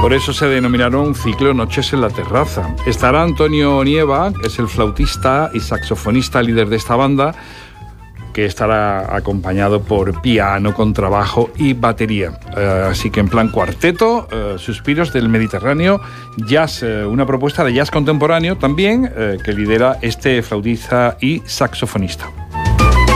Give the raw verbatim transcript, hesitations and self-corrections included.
por eso se denominaron Ciclo Noches en la Terraza. Estará Antonio Nieva, que es el flautista y saxofonista líder de esta banda, que estará acompañado por piano, contrabajo y batería. Eh, así que en plan cuarteto, eh, Suspiros del Mediterráneo, jazz, eh, una propuesta de jazz contemporáneo también, eh, que lidera este flautista y saxofonista.